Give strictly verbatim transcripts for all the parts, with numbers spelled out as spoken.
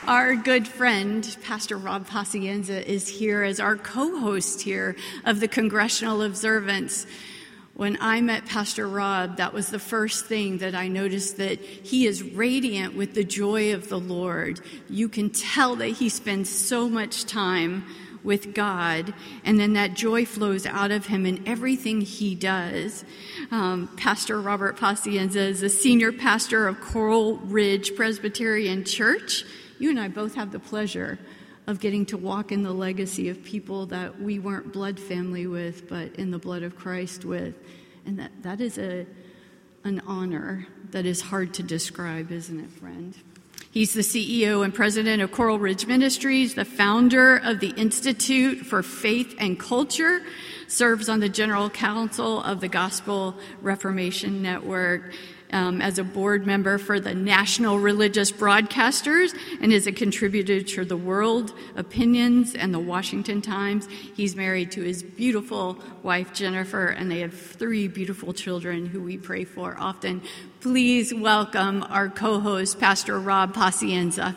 Our good friend, Pastor Rob Pacienza, is here as our co-host here of the Congressional Observance. When I met Pastor Rob, that was the first thing that I noticed, that he is radiant with the joy of the Lord. You can tell that he spends so much time with God, and then that joy flows out of him in everything he does. Um, Pastor Robert Pacienza is a senior pastor of Coral Ridge Presbyterian Church. You and I both have the pleasure of getting to walk in the legacy of people that we weren't blood family with, but in the blood of Christ with. And that, that is a an honor that is hard to describe, isn't it, friend? He's the C E O and president of Coral Ridge Ministries, the founder of the Institute for Faith and Culture, serves on the general council of the Gospel Reformation Network, Um, as a board member for the National Religious Broadcasters, and is a contributor to the World Opinions and the Washington Times. He's married to his beautiful wife, Jennifer, and they have three beautiful children who we pray for often. Please welcome our co-host, Pastor Rob Pacienza.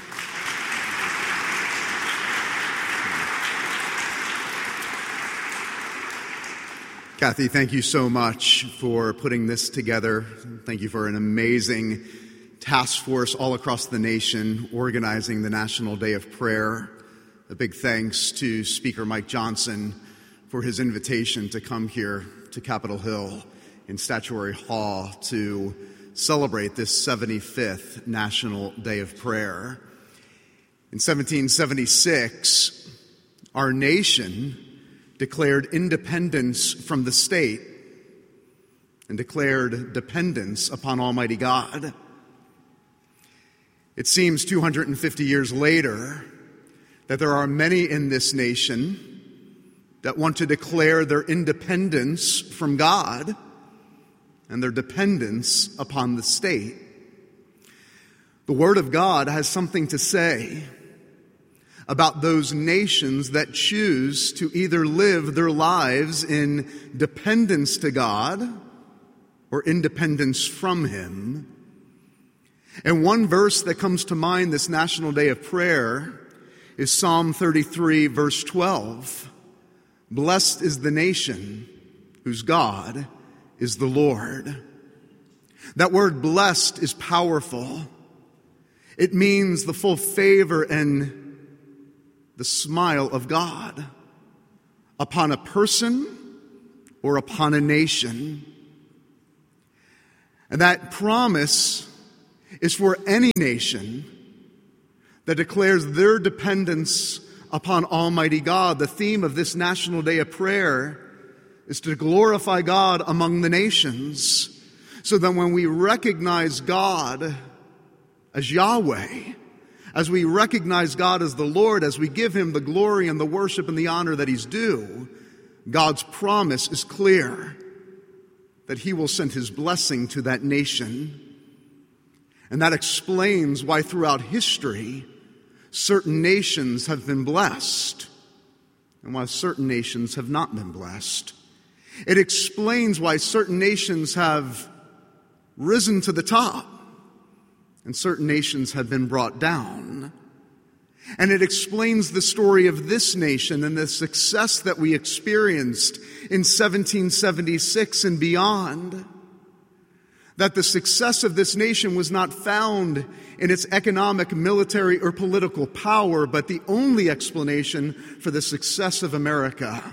Kathy, thank you so much for putting this together. Thank you for an amazing task force all across the nation organizing the National Day of Prayer. A big thanks to Speaker Mike Johnson for his invitation to come here to Capitol Hill in Statuary Hall to celebrate this seventy-fifth National Day of Prayer. In seventeen seventy-six, our nation declared independence from the state and declared dependence upon Almighty God. It seems two hundred fifty years later that there are many in this nation that want to declare their independence from God and their dependence upon the state. The Word of God has something to say about those nations that choose to either live their lives in dependence to God or independence from Him. And one verse that comes to mind this National Day of Prayer is Psalm thirty-three, verse twelve. Blessed is the nation whose God is the Lord. That word blessed is powerful. It means the full favor and the smile of God upon a person or upon a nation. And that promise is for any nation that declares their dependence upon Almighty God. The theme of this National Day of Prayer is to glorify God among the nations, so that when we recognize God as Yahweh, as we recognize God as the Lord, as we give Him the glory and the worship and the honor that He's due, God's promise is clear that He will send His blessing to that nation. And that explains why throughout history, certain nations have been blessed and why certain nations have not been blessed. It explains why certain nations have risen to the top and certain nations have been brought down. And it explains the story of this nation and the success that we experienced in seventeen seventy-six and beyond. That the success of this nation was not found in its economic, military, or political power, but the only explanation for the success of America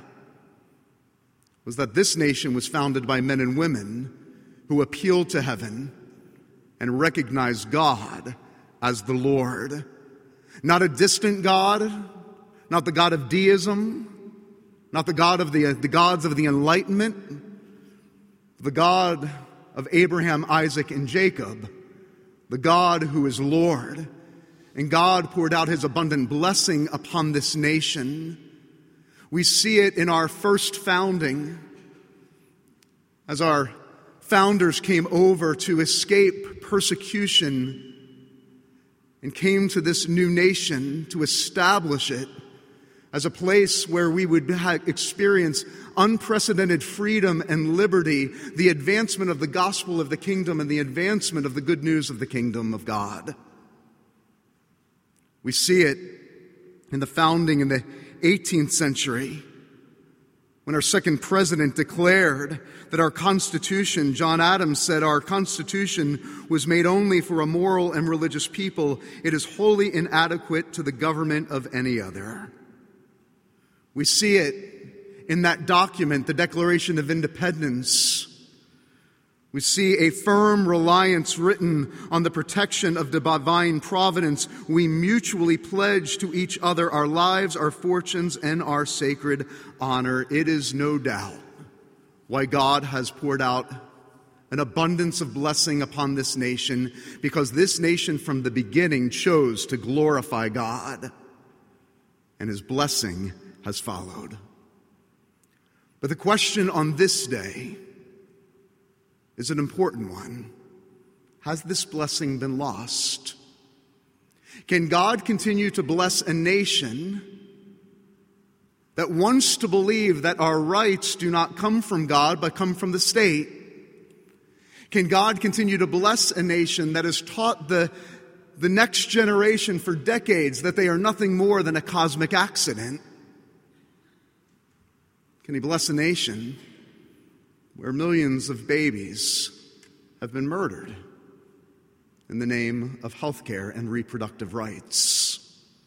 was that this nation was founded by men and women who appealed to heaven and recognize God as the Lord. Not a distant God, not the God of deism, not the God of the, the gods of the Enlightenment, the God of Abraham, Isaac, and Jacob, the God who is Lord. And God poured out His abundant blessing upon this nation. We see it in our first founding, as our founders came over to escape persecution and came to this new nation to establish it as a place where we would experience unprecedented freedom and liberty, the advancement of the gospel of the kingdom and the advancement of the good news of the kingdom of God. We see it in the founding in the eighteenth century, when our second president declared that our Constitution, John Adams said, our Constitution was made only for a moral and religious people. It is wholly inadequate to the government of any other. We see it in that document, the Declaration of Independence. We see a firm reliance written on the protection of the divine providence. We mutually pledge to each other our lives, our fortunes, and our sacred honor. It is no doubt why God has poured out an abundance of blessing upon this nation, because this nation from the beginning chose to glorify God, and his blessing has followed. But the question on this day is an important one. Has this blessing been lost? Can God continue to bless a nation that wants to believe that our rights do not come from God but come from the state? Can God continue to bless a nation that has taught the, the next generation for decades that they are nothing more than a cosmic accident? Can he bless a nation where millions of babies have been murdered in the name of health care and reproductive rights?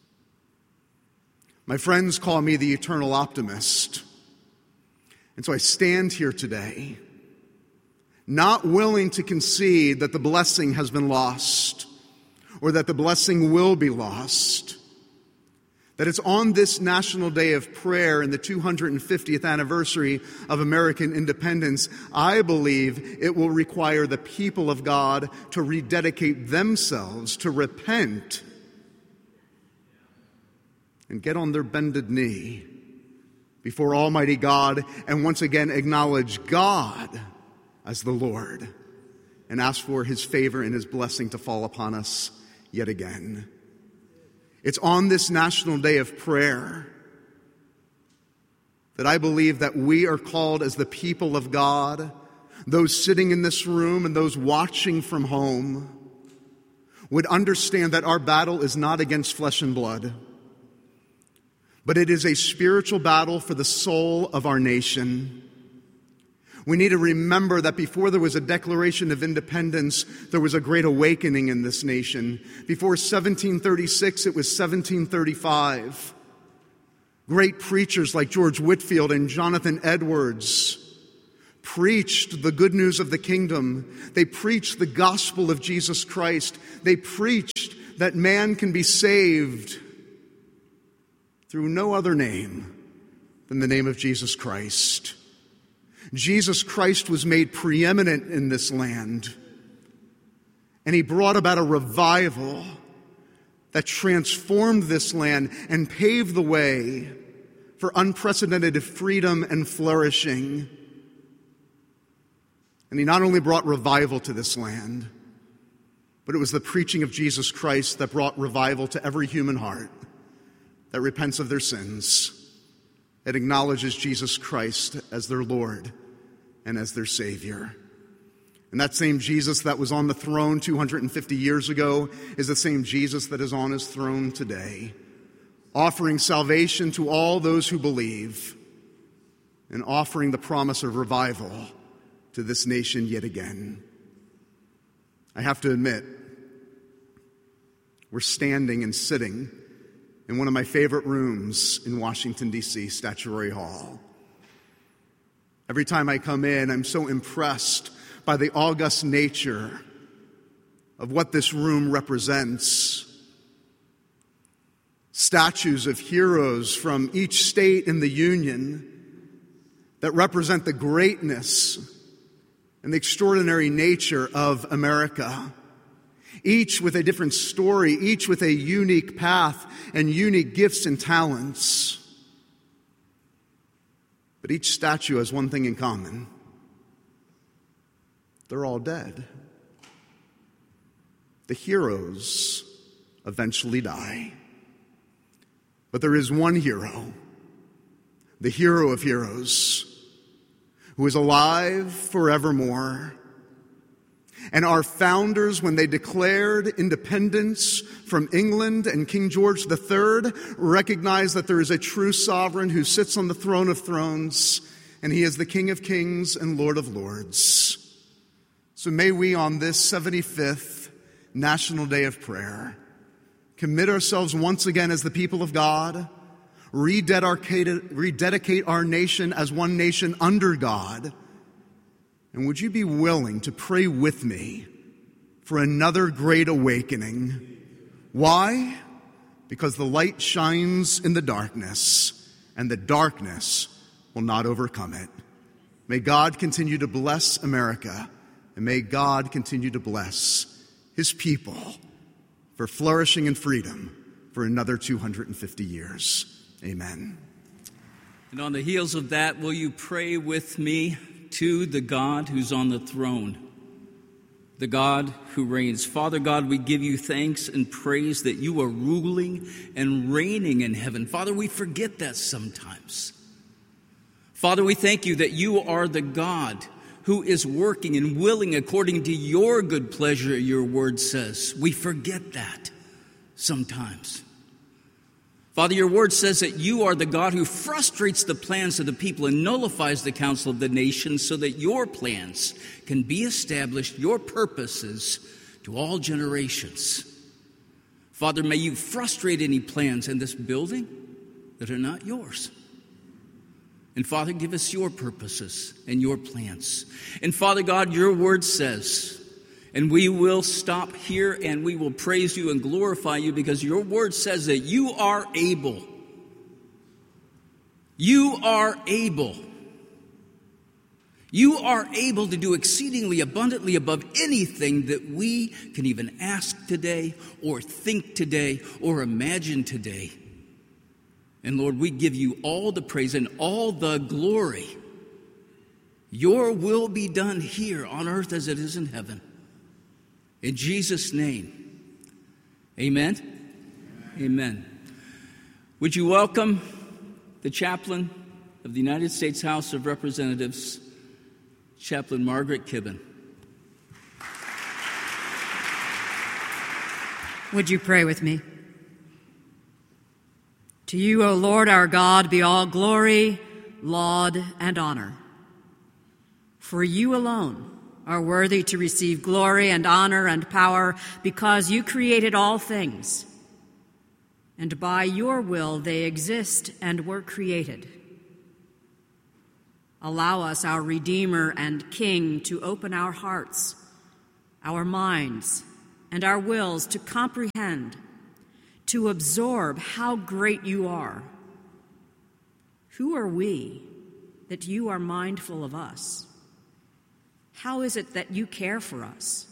My friends call me the eternal optimist. And so I stand here today, not willing to concede that the blessing has been lost or that the blessing will be lost. That it's on this National Day of Prayer in the two hundred fiftieth anniversary of American independence, I believe it will require the people of God to rededicate themselves, to repent, and get on their bended knee before Almighty God and once again acknowledge God as the Lord and ask for his favor and his blessing to fall upon us yet again. It's on this National Day of Prayer that I believe that we are called as the people of God, those sitting in this room and those watching from home, would understand that our battle is not against flesh and blood, but it is a spiritual battle for the soul of our nation. We need to remember that before there was a Declaration of Independence, there was a great awakening in this nation. Before seventeen thirty-six, it was seventeen thirty-five. Great preachers like George Whitefield and Jonathan Edwards preached the good news of the kingdom. They preached the gospel of Jesus Christ. They preached that man can be saved through no other name than the name of Jesus Christ. Jesus Christ was made preeminent in this land, and he brought about a revival that transformed this land and paved the way for unprecedented freedom and flourishing. And he not only brought revival to this land, but it was the preaching of Jesus Christ that brought revival to every human heart that repents of their sins, that acknowledges Jesus Christ as their Lord and as their Savior. And that same Jesus that was on the throne two hundred fifty years ago is the same Jesus that is on his throne today, offering salvation to all those who believe and offering the promise of revival to this nation yet again. I have to admit, we're standing and sitting in one of my favorite rooms in Washington, D C, Statuary Hall. Every time I come in, I'm so impressed by the august nature of what this room represents. Statues of heroes from each state in the Union that represent the greatness and the extraordinary nature of America. Each with a different story, each with a unique path and unique gifts and talents. But each statue has one thing in common. They're all dead. The heroes eventually die. But there is one hero, the hero of heroes, who is alive forevermore. And our founders, when they declared independence from England and King George the Third, recognized that there is a true sovereign who sits on the throne of thrones, and he is the King of kings and Lord of lords. So may we, on this seventy-fifth National Day of Prayer, commit ourselves once again as the people of God, rededicate, rededicate our nation as one nation under God. And would you be willing to pray with me for another great awakening? Why? Because the light shines in the darkness, and the darkness will not overcome it. May God continue to bless America, and may God continue to bless his people for flourishing in freedom for another two hundred fifty years. Amen. And on the heels of that, will you pray with me to the God who's on the throne, the God who reigns? Father God, we give you thanks and praise that you are ruling and reigning in heaven. Father, we forget that sometimes. Father, we thank you that you are the God who is working and willing according to your good pleasure, your word says. We forget that sometimes. Father, your word says that you are the God who frustrates the plans of the people and nullifies the counsel of the nations so that your plans can be established, your purposes to all generations. Father, may you frustrate any plans in this building that are not yours. And Father, give us your purposes and your plans. And Father God, your word says, and we will stop here and we will praise you and glorify you because your word says that you are able. You are able. You are able to do exceedingly abundantly above anything that we can even ask today or think today or imagine today. And Lord, we give you all the praise and all the glory. Your will be done here on earth as it is in heaven. In Jesus' name, amen? Amen. Amen. Would you welcome the chaplain of the United States House of Representatives, Chaplain Margaret Kibben. Would you pray with me? To you, O Lord our God, be all glory, laud, and honor. For you alone are worthy to receive glory and honor and power because you created all things, and by your will they exist and were created. Allow us, our Redeemer and King, to open our hearts, our minds, and our wills to comprehend, to absorb how great you are. Who are we that you are mindful of us? How is it that you care for us?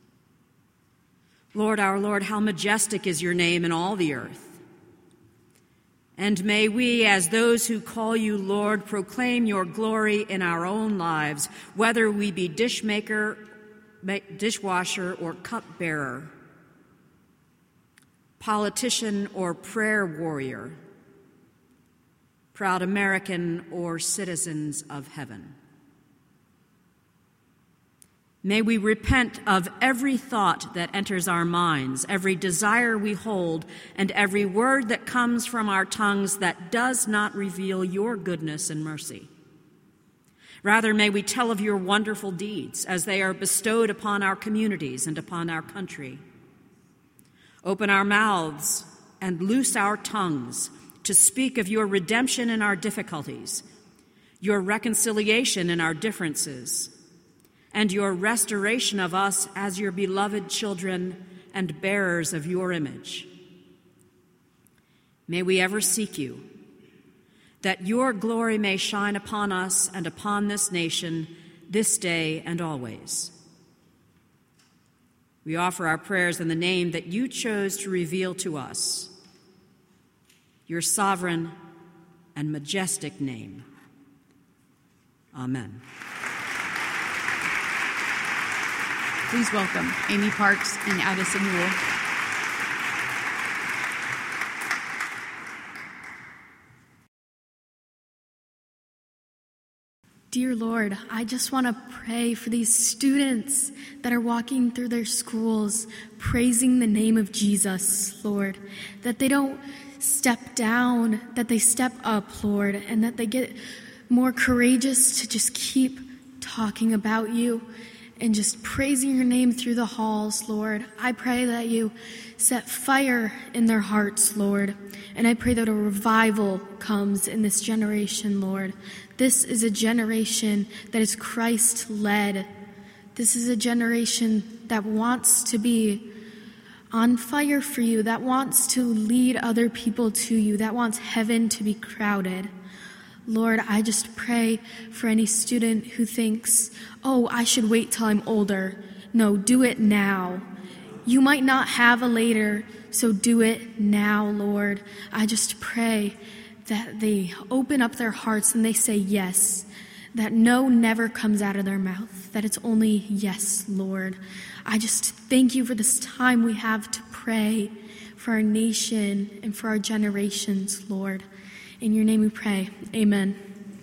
Lord, our Lord, how majestic is your name in all the earth. And may we, as those who call you Lord, proclaim your glory in our own lives, whether we be dishmaker, dishwasher, or cupbearer, politician or prayer warrior, proud American or citizens of heaven. May we repent of every thought that enters our minds, every desire we hold, and every word that comes from our tongues that does not reveal your goodness and mercy. Rather, may we tell of your wonderful deeds as they are bestowed upon our communities and upon our country. Open our mouths and loose our tongues to speak of your redemption in our difficulties, your reconciliation in our differences, and your restoration of us as your beloved children and bearers of your image. May we ever seek you, that your glory may shine upon us and upon this nation this day and always. We offer our prayers in the name that you chose to reveal to us, your sovereign and majestic name. Amen. Please welcome Amy Parks and Addison Newell. Dear Lord, I just want to pray for these students that are walking through their schools, praising the name of Jesus, Lord, that they don't step down, that they step up, Lord, and that they get more courageous to just keep talking about you and just praising your name through the halls, Lord. I pray that you set fire in their hearts, Lord, and I pray that a revival comes in this generation, Lord. This is a generation that is Christ-led. This is a generation that wants to be on fire for you, that wants to lead other people to you, that wants heaven to be crowded. Lord, I just pray for any student who thinks, oh, I should wait till I'm older. No, do it now. You might not have a later, so do it now, Lord. I just pray that they open up their hearts and they say yes, that no never comes out of their mouth, that it's only yes, Lord. I just thank you for this time we have to pray for our nation and for our generations, Lord. In your name we pray. Amen.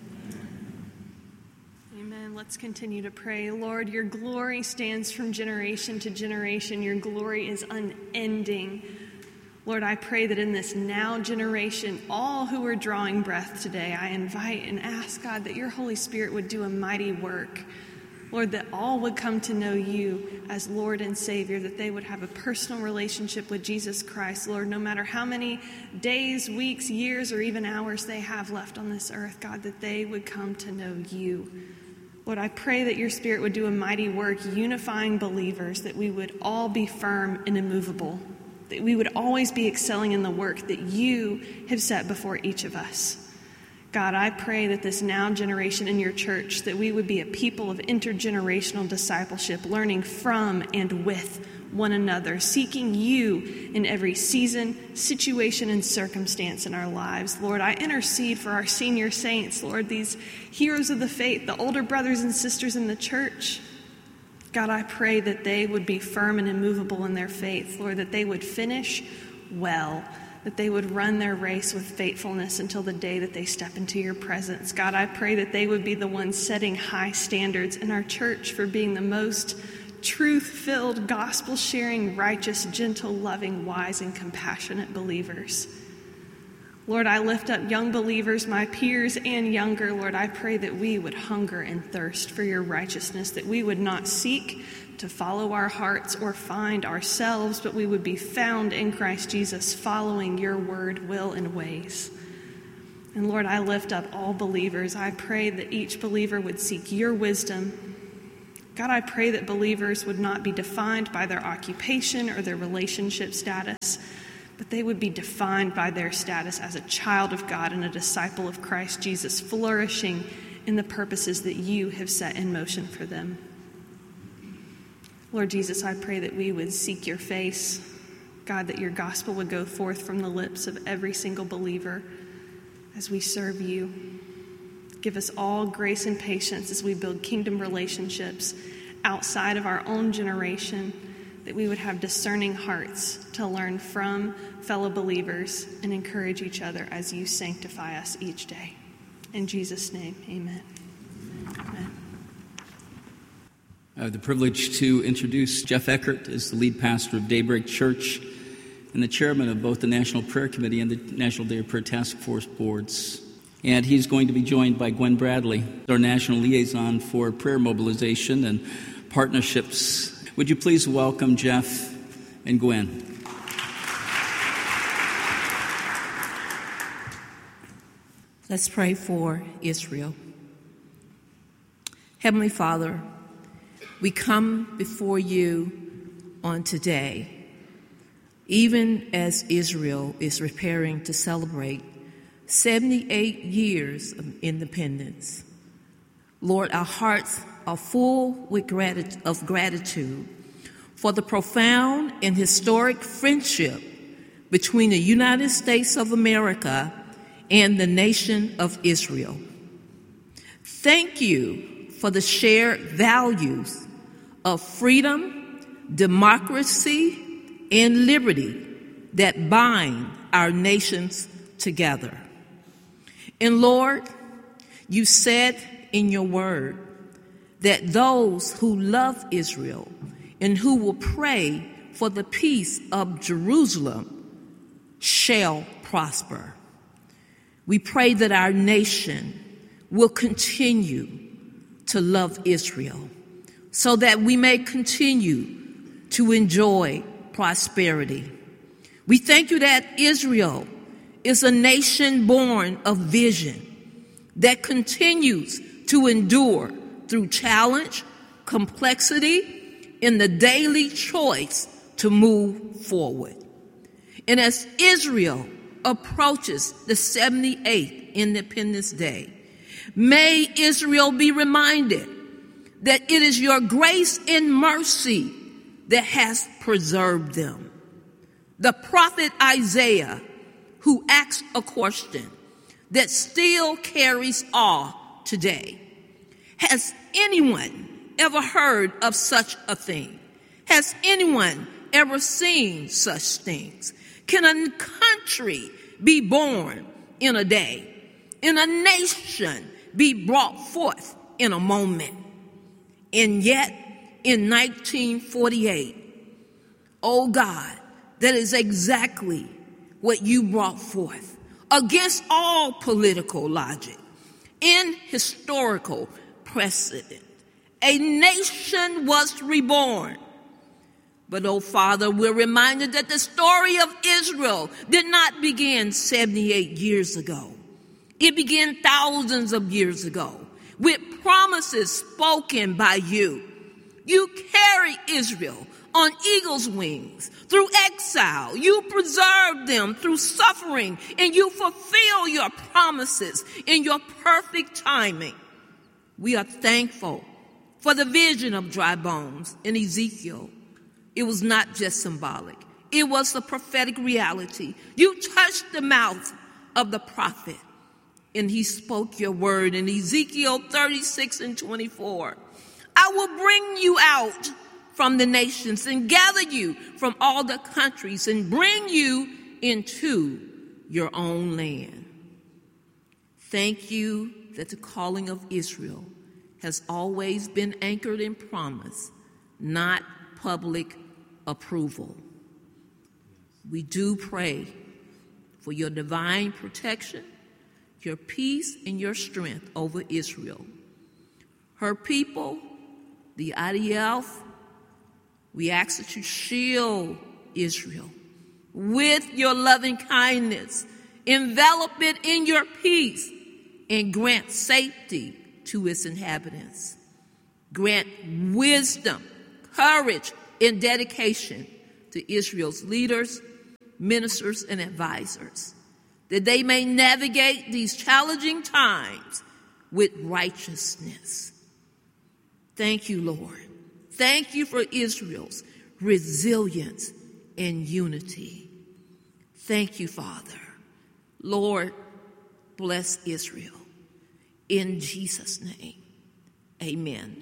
Amen. Let's continue to pray. Lord, your glory stands from generation to generation. Your glory is unending. Lord, I pray that in this now generation, all who are drawing breath today, I invite and ask, God, that your Holy Spirit would do a mighty work. Lord, that all would come to know you as Lord and Savior, that they would have a personal relationship with Jesus Christ. Lord, no matter how many days, weeks, years, or even hours they have left on this earth, God, that they would come to know you. Lord, I pray that your Spirit would do a mighty work unifying believers, that we would all be firm and immovable, that we would always be excelling in the work that you have set before each of us. God, I pray that this now generation in your church, that we would be a people of intergenerational discipleship, learning from and with one another, seeking you in every season, situation, and circumstance in our lives. Lord, I intercede for our senior saints, Lord, these heroes of the faith, the older brothers and sisters in the church. God, I pray that they would be firm and immovable in their faith, Lord, that they would finish well, that they would run their race with faithfulness until the day that they step into your presence. God, I pray that they would be the ones setting high standards in our church for being the most truth-filled, gospel-sharing, righteous, gentle, loving, wise, and compassionate believers. Lord, I lift up young believers, my peers and younger. Lord, I pray that we would hunger and thirst for your righteousness, that we would not seek to follow our hearts or find ourselves, but we would be found in Christ Jesus, following your word, will, and ways. And Lord, I lift up all believers. I pray that each believer would seek your wisdom. God, I pray that believers would not be defined by their occupation or their relationship status, but they would be defined by their status as a child of God and a disciple of Christ Jesus, flourishing in the purposes that you have set in motion for them. Lord Jesus, I pray that we would seek your face. God, that your gospel would go forth from the lips of every single believer as we serve you. Give us all grace and patience as we build kingdom relationships outside of our own generation, that we would have discerning hearts to learn from fellow believers and encourage each other as you sanctify us each day. In Jesus' name, amen. Amen. I have the privilege to introduce Jeff Eckert as the lead pastor of Daybreak Church and the chairman of both the National Prayer Committee and the National Day of Prayer Task Force boards. And he's going to be joined by Gwen Bradley, our national liaison for prayer mobilization and partnerships. Would you please welcome Jeff and Gwen? Let's pray for Israel. Heavenly Father, we come before you on today, even as Israel is preparing to celebrate seventy-eight years of independence. Lord, our hearts are full with grat- of gratitude for the profound and historic friendship between the United States of America and the nation of Israel. Thank you for the shared values of freedom, democracy, and liberty that bind our nations together. And Lord, you said in your word that those who love Israel and who will pray for the peace of Jerusalem shall prosper. We pray that our nation will continue to love Israel so that we may continue to enjoy prosperity. We thank you that Israel is a nation born of vision that continues to endure through challenge, complexity, and the daily choice to move forward. And as Israel approaches the seventy-eighth Independence Day, may Israel be reminded that it is your grace and mercy that has preserved them. The prophet Isaiah, who asks a question that still carries awe today. Has anyone ever heard of such a thing? Has anyone ever seen such things? Can a country be born in a day? And a nation be brought forth in a moment? And yet, in nineteen forty-eight, oh God, that is exactly what you brought forth, against all political logic, in historical precedent. A nation was reborn. But, oh Father, we're reminded that the story of Israel did not begin seventy-eight years ago. It began thousands of years ago with promises spoken by you. You carry Israel on eagle's wings through exile. You preserve them through suffering, and you fulfill your promises in your perfect timing. We are thankful for the vision of dry bones in Ezekiel. It was not just symbolic. It was the prophetic reality. You touched the mouth of the prophet, and he spoke your word in Ezekiel thirty-six and twenty-four. I will bring you out from the nations and gather you from all the countries and bring you into your own land. Thank you that the calling of Israel has always been anchored in promise, not public approval. We do pray for your divine protection, your peace, and your strength over Israel. Her people, the I D F, we ask that you shield Israel with your loving kindness, envelop it in your peace, and grant safety to its inhabitants. Grant wisdom, courage, and dedication to Israel's leaders, ministers, and advisors, that they may navigate these challenging times with righteousness. Thank you, Lord. Thank you for Israel's resilience and unity. Thank you, Father. Lord, bless Israel. In Jesus' name, amen.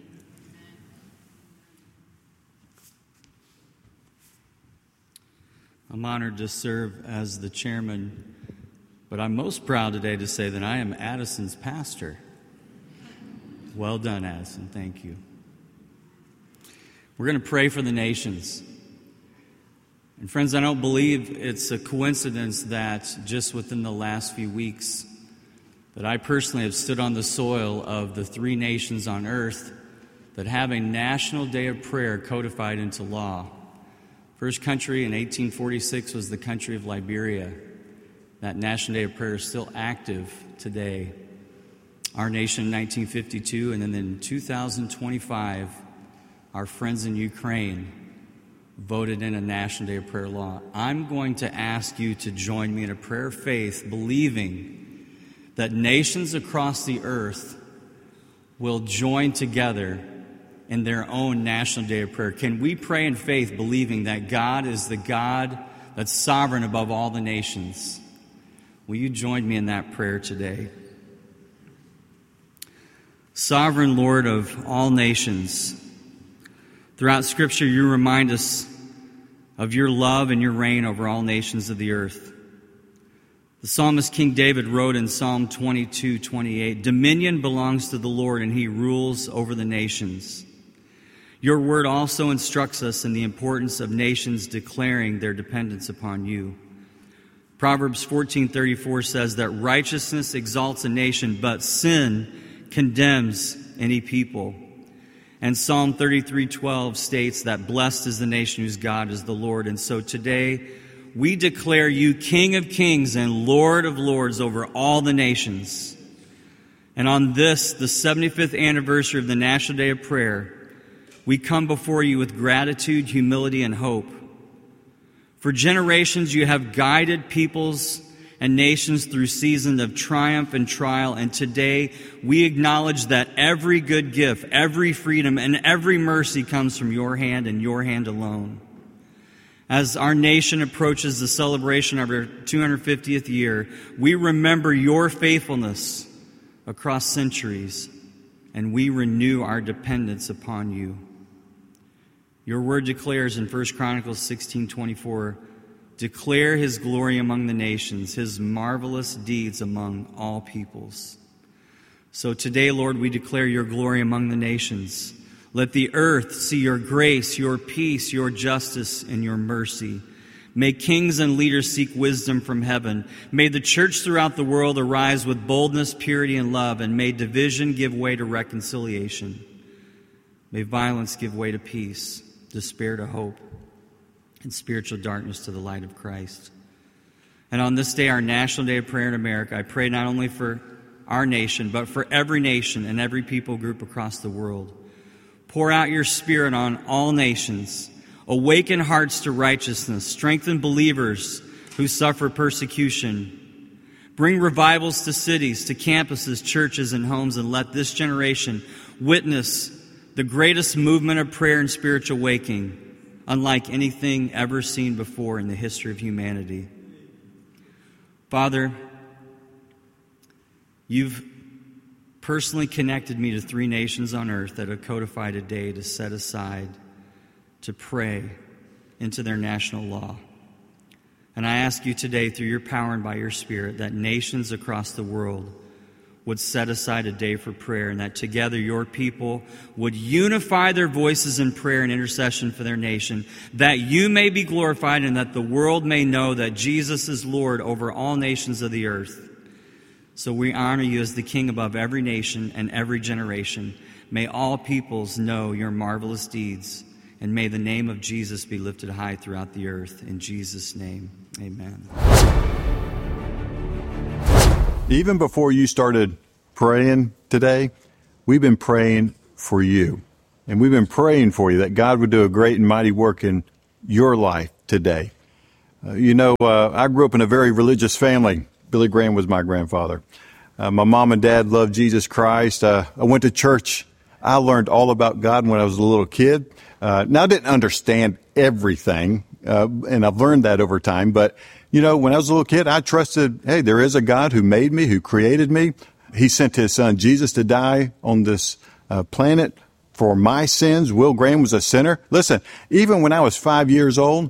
I'm honored to serve as the chairman, but I'm most proud today to say that I am Addison's pastor. Well done, Addison. Thank you. We're going to pray for the nations. And friends, I don't believe it's a coincidence that just within the last few weeks that I personally have stood on the soil of the three nations on earth that have a national day of prayer codified into law. First country in eighteen forty-six was the country of Liberia. That National Day of Prayer is still active today. Our nation in nineteen fifty-two, and then in two thousand twenty-five, our friends in Ukraine voted in a National Day of Prayer law. I'm going to ask you to join me in a prayer of faith, believing that nations across the earth will join together in their own National Day of Prayer. Can we pray in faith, believing that God is the God that's sovereign above all the nations? Will you join me in that prayer today? Sovereign Lord of all nations, throughout Scripture you remind us of your love and your reign over all nations of the earth. The psalmist King David wrote in Psalm twenty-two twenty-eight, "Dominion belongs to the Lord, and he rules over the nations." Your word also instructs us in the importance of nations declaring their dependence upon you. Proverbs fourteen thirty-four says that righteousness exalts a nation, but sin condemns any people. And Psalm thirty-three twelve states that blessed is the nation whose God is the Lord. And so today we declare you King of kings and Lord of lords over all the nations. And on this, the seventy-fifth anniversary of the National Day of Prayer, we come before you with gratitude, humility, and hope. For generations you have guided peoples and nations through seasons of triumph and trial, and today we acknowledge that every good gift, every freedom, and every mercy comes from your hand and your hand alone. As our nation approaches the celebration of our two hundred fiftieth year, we remember your faithfulness across centuries, and we renew our dependence upon you. Your word declares in First Chronicles sixteen twenty-four, "Declare his glory among the nations, his marvelous deeds among all peoples." So today, Lord, we declare your glory among the nations. Let the earth see your grace, your peace, your justice, and your mercy. May kings and leaders seek wisdom from heaven. May the church throughout the world arise with boldness, purity, and love, and may division give way to reconciliation. May violence give way to peace, despair to hope, and spiritual darkness to the light of Christ. And on this day, our National Day of Prayer in America, I pray not only for our nation, but for every nation and every people group across the world. Pour out your Spirit on all nations. Awaken hearts to righteousness. Strengthen believers who suffer persecution. Bring revivals to cities, to campuses, churches, and homes, and let this generation witness the greatest movement of prayer and spiritual waking, unlike anything ever seen before in the history of humanity. Father, you've personally connected me to three nations on earth that have codified a day to set aside to pray into their national law. And I ask you today, through your power and by your Spirit, that nations across the world would set aside a day for prayer, and that together your people would unify their voices in prayer and intercession for their nation, that you may be glorified and that the world may know that Jesus is Lord over all nations of the earth. So we honor you as the King above every nation and every generation. May all peoples know your marvelous deeds, and may the name of Jesus be lifted high throughout the earth. In Jesus' name, amen. Even before you started praying today, we've been praying for you. And we've been praying for you that God would do a great and mighty work in your life today. Uh, you know, uh, I grew up in a very religious family. Billy Graham was my grandfather. Uh, my mom and dad loved Jesus Christ. Uh, I went to church. I learned all about God when I was a little kid. Uh, now, I didn't understand everything, uh, and I've learned that over time. But, you know, when I was a little kid, I trusted, hey, there is a God who made me, who created me. He sent his son Jesus to die on this uh, planet for my sins. Will Graham was a sinner. Listen, even when I was five years old,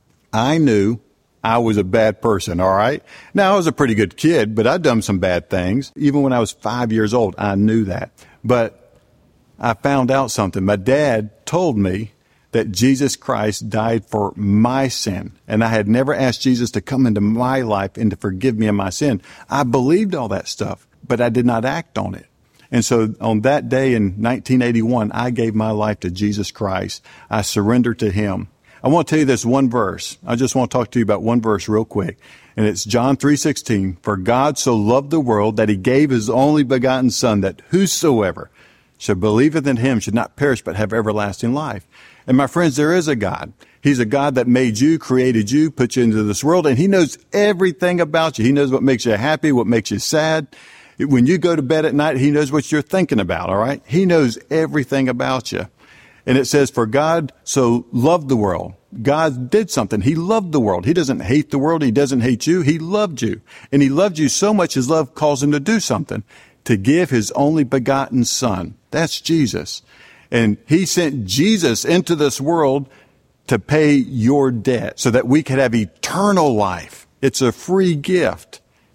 I knew I was a bad person, all right? Now, I was a pretty good kid, but I'd done some bad things. Even when I was five years old, I knew that. But I found out something. My dad told me that Jesus Christ died for my sin, and I had never asked Jesus to come into my life and to forgive me of my sin. I believed all that stuff, but I did not act on it. And so on that day in nineteen eighty-one, I gave my life to Jesus Christ. I surrendered to him. I want to tell you this one verse. I just want to talk to you about one verse real quick. And it's John three sixteen. For God so loved the world that he gave his only begotten Son, that whosoever shall believeth in him should not perish but have everlasting life. And my friends, there is a God. He's a God that made you, created you, put you into this world, and he knows everything about you. He knows what makes you happy, what makes you sad. When you go to bed at night, he knows what you're thinking about, all right? He knows everything about you. And it says, for God so loved the world. God did something. He loved the world. He doesn't hate the world. He doesn't hate you. He loved you. And he loved you so much his love calls him to do something, to give his only begotten Son. That's Jesus. And he sent Jesus into this world to pay your debt so that we could have eternal life. It's a free gift.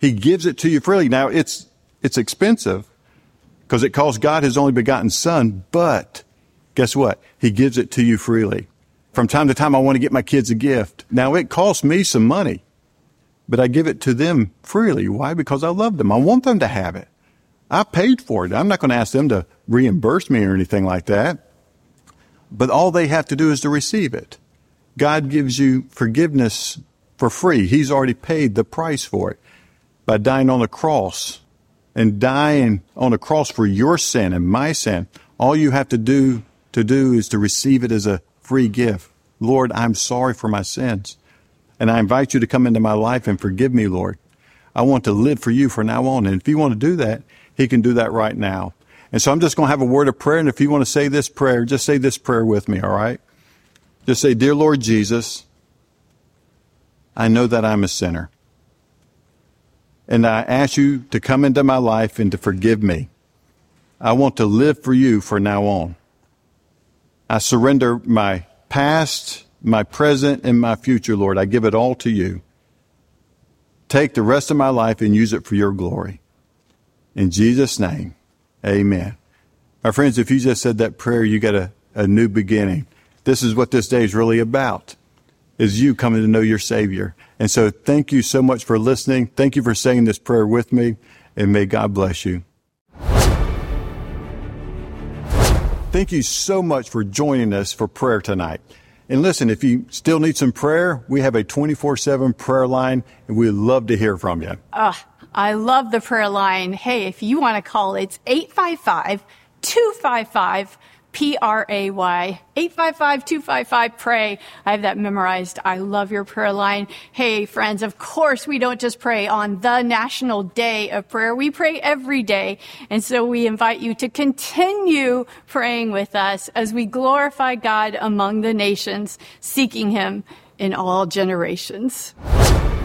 He gives it to you freely. Now, it's it's expensive because it costs God His only begotten Son, but guess what? He gives it to you freely. From time to time, I want to get my kids a gift. Now, it costs me some money, but I give it to them freely. Why? Because I love them. I want them to have it. I paid for it. I'm not going to ask them to reimburse me or anything like that. But all they have to do is to receive it. God gives you forgiveness for free. He's already paid the price for it by dying on the cross and dying on the cross for your sin and my sin. All you have to do to do is to receive it as a free gift. Lord, I'm sorry for my sins. And I invite you to come into my life and forgive me, Lord. I want to live for you from now on. And if you want to do that, He can do that right now. And so I'm just going to have a word of prayer. And if you want to say this prayer, just say this prayer with me, all right? Just say, Dear Lord Jesus, I know that I'm a sinner. And I ask you to come into my life and to forgive me. I want to live for you from now on. I surrender my past, my present, and my future, Lord. I give it all to you. Take the rest of my life and use it for your glory. In Jesus' name, amen. My friends, if you just said that prayer, you got a, a new beginning. This is what this day is really about, is you coming to know your Savior. And so thank you so much for listening. Thank you for saying this prayer with me, and may God bless you. Thank you so much for joining us for prayer tonight. And listen, if you still need some prayer, we have a twenty-four seven prayer line, and we'd love to hear from you. Uh, I love the prayer line. Hey, if you want to call, it's eight five five, two five five, P R A Y, eight five five, two five five, pray. I have that memorized. I love your prayer line. Hey, friends, of course, we don't just pray on the National Day of Prayer. We pray every day. And so we invite you to continue praying with us as we glorify God among the nations, seeking Him in all generations.